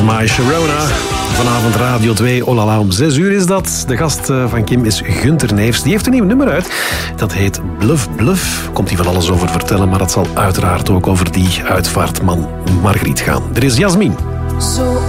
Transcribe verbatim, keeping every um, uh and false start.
My Sharona. Vanavond Radio twee, olala, om zes uur is dat. De gast van Kim is Gunther Neefs. Die heeft een nieuw nummer uit. Dat heet Bluff Bluff. Komt hij van alles over vertellen, maar dat zal uiteraard ook over die uitvaartman Margriet gaan. Er is Jasmin.